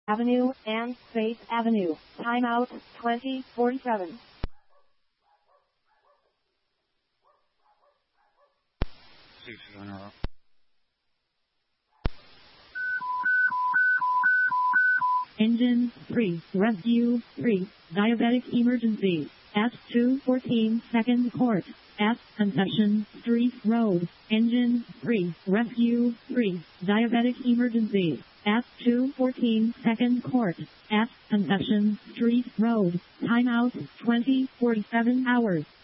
Avenue and Space Avenue. Timeout 2047. Engine 3, Rescue 3, Diabetic Emergency, S214 Second Court, S Concession Street Road, Engine 3, Rescue 3, Diabetic Emergency, S214 Second Court, S Concession Street Road, Timeout 2047 hours.